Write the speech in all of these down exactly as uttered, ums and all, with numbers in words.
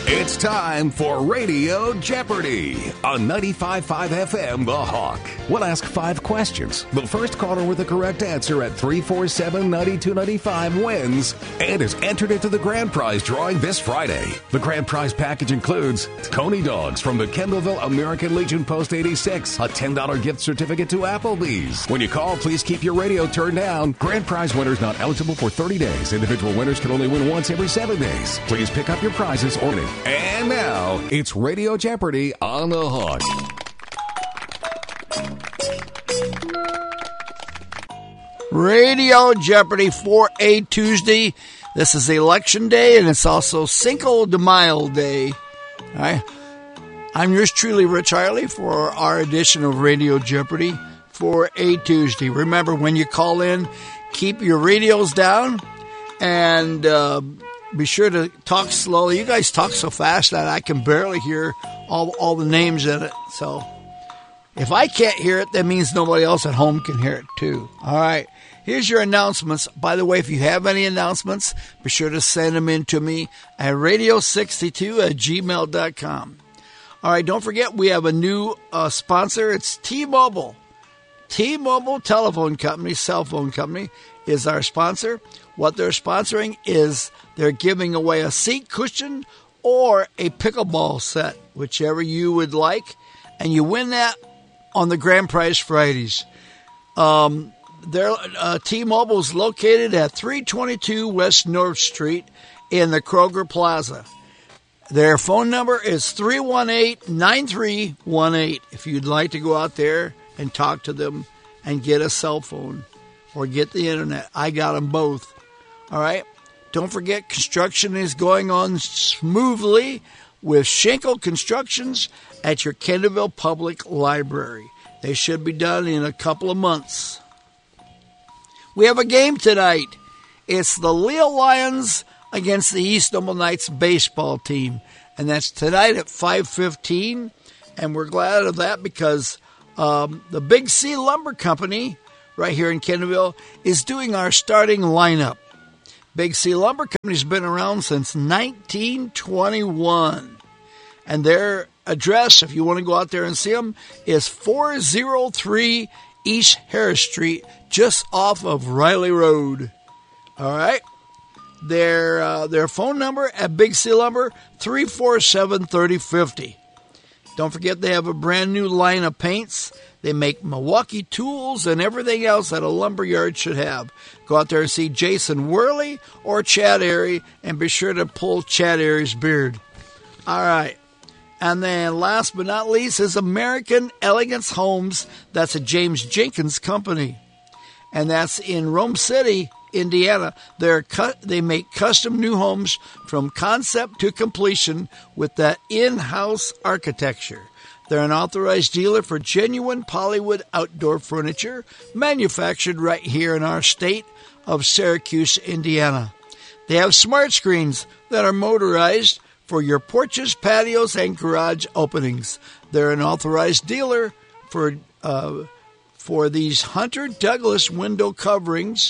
It's time for Radio Jeopardy! On ninety-five point five F M, The Hawk. We'll ask five questions. The first caller with the correct answer at three four seven, nine two nine five wins and is entered into the grand prize drawing this Friday. The grand prize package includes Coney Dogs from the Kendallville American Legion Post eighty-six, a ten dollars gift certificate to Applebee's. When you call, please keep your radio turned down. Grand prize winners not eligible for thirty days. Individual winners can only win once every seven days. Please pick up your prizes or name. And now, it's Radio Jeopardy on The Hawk. Radio Jeopardy for a Tuesday. This is Election Day, and it's also Cinco de Mayo Day. All right. I'm yours truly, Rich Harley, for our edition of Radio Jeopardy for a Tuesday. Remember, when you call in, keep your radios down, and uh, be sure to talk slowly. You guys talk so fast that I can barely hear all all the names in it. So if I can't hear it, that means nobody else at home can hear it too. All right. Here's your announcements. By the way, if you have any announcements, be sure to send them in to me at radio sixty-two at gmail dot com. All right, don't forget we have a new uh, sponsor. It's T-Mobile. T-Mobile Telephone Company, cell phone company, is our sponsor. What they're sponsoring is they're giving away a seat cushion or a pickleball set, whichever you would like, and you win that on the Grand Prize Fridays. Um, they're, uh, T-Mobile is located at three twenty-two West North Street in the Kroger Plaza. Their phone number is three one eight, nine three one eight if you'd like to go out there and talk to them and get a cell phone or get the internet. I got them both. All right. Don't forget, construction is going on smoothly with Schenkel Constructions at your Kendallville Public Library. They should be done in a couple of months. We have a game tonight. It's the Leo Lions against the East Noble Knights baseball team. And that's tonight at five fifteen. And we're glad of that because um, the Big C Lumber Company right here in Kendallville is doing our starting lineup. Big C Lumber Company's been around since nineteen twenty-one. And their address, if you want to go out there and see them, is four oh three East Harris Street, just off of Riley Road. All right. Their uh, their phone number at Big C Lumber, three four seven, three oh five oh. Don't forget they have a brand new line of paints. They make Milwaukee tools and everything else that a lumber yard should have. Go out there and see Jason Worley or Chad Airy, and be sure to pull Chad Airy's beard. All right. And then last but not least is American Elegance Homes. That's a James Jenkins company. And that's in Rome City, Indiana. They're cu- they make custom new homes from concept to completion with that in-house architecture. They're an authorized dealer for genuine Pollywood outdoor furniture manufactured right here in our state of Syracuse, Indiana. They have smart screens that are motorized for your porches, patios, and garage openings. They're an authorized dealer for uh, for these Hunter Douglas window coverings.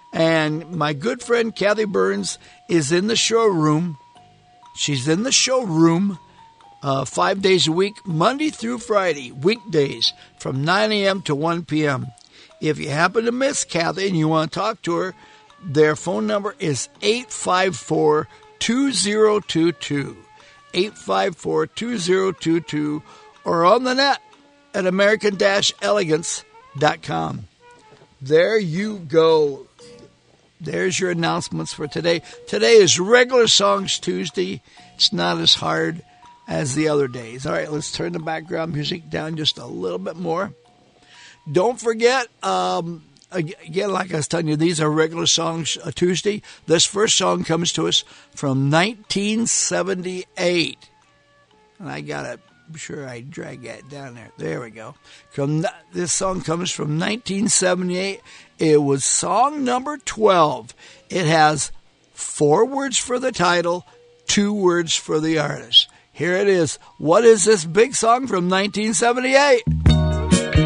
And my good friend Kathy Burns is in the showroom. She's in the showroom uh, five days a week, Monday through Friday, weekdays from nine a.m. to one p.m. If you happen to miss Kathy and you want to talk to her, their phone number is eight five four, two oh two two. eight five four, two oh two two, or on the net at american elegance dot com. There you go. There's your announcements for today. Today is Regular Songs Tuesday. It's not as hard as the other days. All right, let's turn the background music down just a little bit more. Don't forget, um, again, like I was telling you, these are Regular Songs uh, Tuesday. This first song comes to us from nineteen seventy-eight. And I got to be sure I drag that down there. There we go. From This song comes from nineteen seventy-eight. It was song number twelve. It has four words for the title, two words for the artist. Here it is. What is this big song from nineteen seventy-eight?